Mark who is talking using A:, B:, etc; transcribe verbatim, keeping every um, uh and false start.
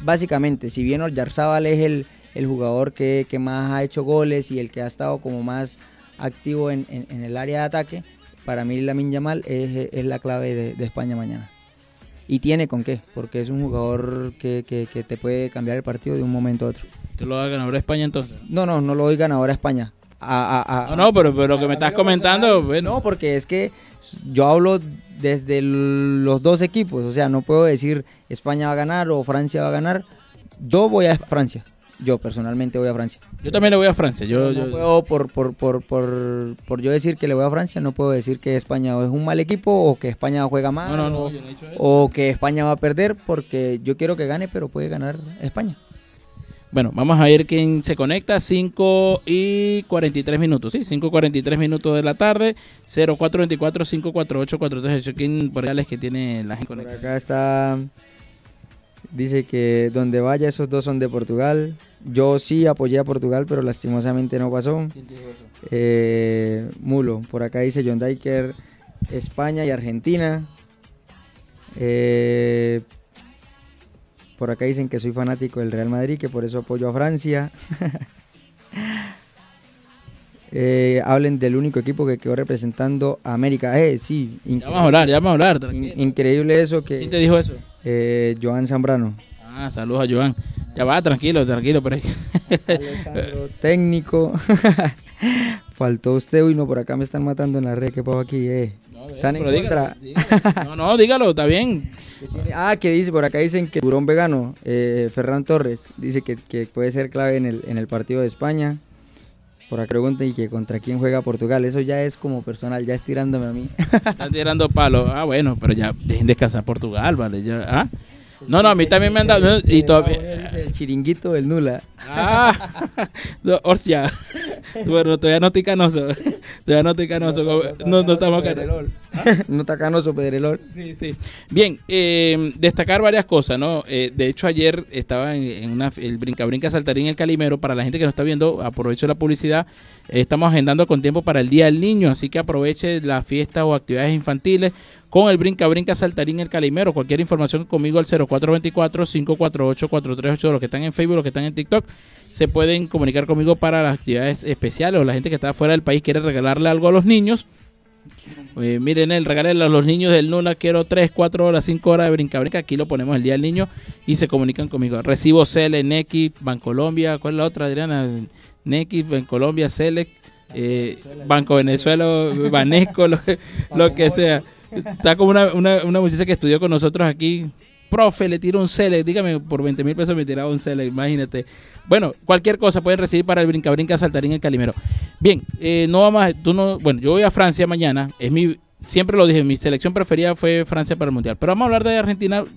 A: básicamente, si bien Oyarzábal es el, el jugador que, que más ha hecho goles y el que ha estado como más activo en, en, en el área de ataque, para mí Lamine Yamal es, es la clave de, de España mañana. Y tiene con qué, porque es un jugador que, que, que te puede cambiar el partido de un momento a otro.
B: ¿Te lo da ganador a España entonces?
A: No, no, no lo doy ganador a España. A, a, a,
B: no, no, pero, pero lo que me estás comentando... Bueno.
A: No, porque es que yo hablo desde los dos equipos, o sea, no puedo decir España va a ganar o Francia va a ganar. Yo voy a Francia. Yo personalmente voy a Francia.
B: Yo también le voy a Francia. Yo,
A: no
B: yo...
A: puedo, por, por, por, por, por yo decir que le voy a Francia, no puedo decir que España es un mal equipo o que España juega mal,
B: no, no, no,
A: o,
B: yo no he dicho eso.
A: O que España va a perder, porque yo quiero que gane, pero puede ganar España.
B: Bueno, vamos a ver quién se conecta. Cinco y cuarenta y tres minutos, ¿sí? cinco y cuarenta y tres minutos de la tarde. cero cuatro dos cuatro, cinco cuatro ocho, cuatro tres ocho. ¿Quién por allá es que tiene la gente conectada?
A: Por acá está... Dice que donde vaya esos dos son de Portugal. Yo sí apoyé a Portugal, pero lastimosamente no pasó.
B: ¿Quién dijo eso?
A: Eh, Mulo, por acá dice John Diker, España y Argentina. Eh, por acá dicen que soy fanático del Real Madrid, que por eso apoyo a Francia. eh, hablen del único equipo que quedó representando a América. Eh, sí,
B: ya vamos a hablar, ya vamos a hablar.
A: In, increíble eso que...
B: ¿Quién te dijo eso?
A: Eh, Joan Zambrano.
B: Ah, saludos a Joan. Ya va, tranquilo, tranquilo. Pero...
A: Alessandro, técnico. Faltó usted, uy, no, por acá me están matando en la red. ¿Qué pasó aquí? Eh? No, bien, ¿están en contra?
B: Dígalo, dígalo. No, no, dígalo, está bien.
A: Ah, que dice, por acá dicen que Durón Vegano, eh, Ferran Torres, dice que, que puede ser clave en el, en el partido de España. Por acá preguntan y que contra quién juega Portugal. Eso ya es como personal, ya es tirándome a mí.
B: Están tirando palos. Ah, bueno, pero ya dejen descansar Portugal, ¿vale? Ya, ¿ah? No, no, a mí también me han dado... Y todavía...
A: El chiringuito del Nula.
B: Ah, no, hostia. Bueno, todavía no estoy canoso. Todavía no estoy canoso. No, no, no estamos canosos.
A: No está canoso, Pedrelol.
B: Sí, sí. Bien, eh, destacar varias cosas, ¿no? Eh, de hecho, ayer estaba en, en una, el Brinca Brinca Saltarín El Calimero. Para la gente que nos está viendo, aprovecho la publicidad. Eh, estamos agendando con tiempo para el Día del Niño, así que aproveche las fiestas o actividades infantiles con el Brinca Brinca Saltarín El Calimero. Cualquier información conmigo al cero cuatro dos cuatro, cinco cuatro ocho, cuatro tres ocho. Los que están en Facebook, los que están en TikTok, se pueden comunicar conmigo para las actividades especiales, o la gente que está fuera del país quiere regalarle algo a los niños. Eh, miren, el regalarle a los niños del Nula, quiero tres, cuatro horas, cinco horas de Brinca Brinca. Aquí lo ponemos el Día del Niño y se comunican conmigo. Recibo Cele, Nequi, Bancolombia. ¿Cuál es la otra, Adriana? Nequi, Bancolombia, Selec, eh, Banco Venezuela, Banesco, lo, lo que sea. Está como una, una, una muchacha que estudió con nosotros aquí. Profe, le tiro un Selec, dígame, por veinte mil pesos me tiraba un Selec, imagínate. Bueno, cualquier cosa pueden recibir para el Brinca Brinca Saltarín El Calimero. Bien, eh, no vamos a, tú no, bueno, yo voy a Francia mañana, es mi, siempre lo dije, mi selección preferida fue Francia para el Mundial, pero vamos a hablar de Argentina